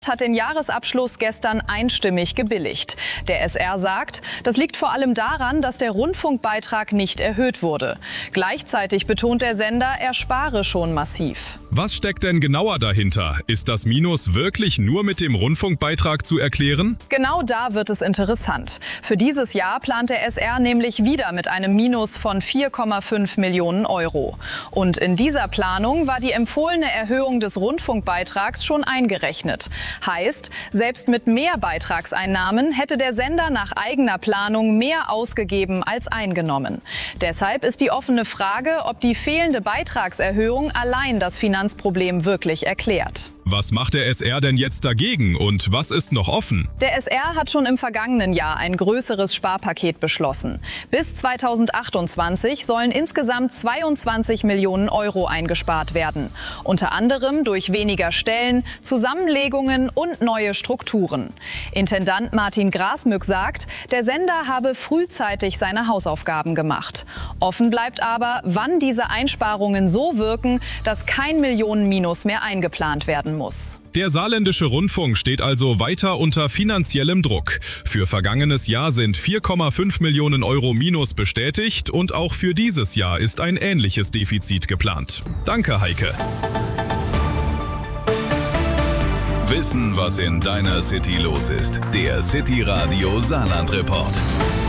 Hat den Jahresabschluss gestern einstimmig gebilligt. Der SR sagt, das liegt vor allem daran, dass der Rundfunkbeitrag nicht erhöht wurde. Gleichzeitig betont der Sender, er spare schon massiv. Was steckt denn genauer dahinter? Ist das Minus wirklich nur mit dem Rundfunkbeitrag zu erklären? Genau da wird es interessant. Für dieses Jahr plant der SR nämlich wieder mit einem Minus von 4,5 Millionen Euro. Und in dieser Planung war die empfohlene Erhöhung des Rundfunkbeitrags schon eingerechnet. Heißt, selbst mit mehr Beitragseinnahmen hätte der Sender nach eigener Planung mehr ausgegeben als eingenommen. Deshalb ist die offene Frage, ob die fehlende Beitragserhöhung allein das Finanzproblem wirklich erklärt. Was macht der SR denn jetzt dagegen und was ist noch offen? Der SR hat schon im vergangenen Jahr ein größeres Sparpaket beschlossen. Bis 2028 sollen insgesamt 22 Millionen Euro eingespart werden. Unter anderem durch weniger Stellen, Zusammenlegungen und neue Strukturen. Intendant Martin Grasmück sagt, der Sender habe frühzeitig seine Hausaufgaben gemacht. Offen bleibt aber, wann diese Einsparungen so wirken, dass kein Millionenminus mehr eingeplant werden muss. Der saarländische Rundfunk steht also weiter unter finanziellem Druck. Für vergangenes Jahr sind 4,5 Millionen Euro Minus bestätigt und auch für dieses Jahr ist ein ähnliches Defizit geplant. Danke, Heike. Wissen, was in deiner City los ist. Der City Radio Saarland Report.